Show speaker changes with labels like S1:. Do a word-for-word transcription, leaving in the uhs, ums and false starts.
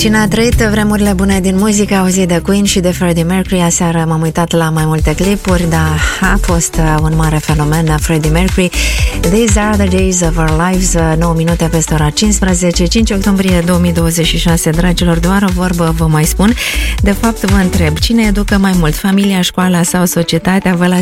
S1: Cine a trăit vremurile bune din muzică, a auzit de Queen și de Freddie Mercury. Aseară m-am uitat la mai multe clipuri, dar a fost un mare fenomen Freddie Mercury. These are the days of our lives. nouă minute peste ora cincisprezece, cinci octombrie două mii douăzeci și șase. Dragilor, doar o vorbă vă mai spun. De fapt, vă întreb, cine educă mai mult, familia, școala sau societatea? Vă las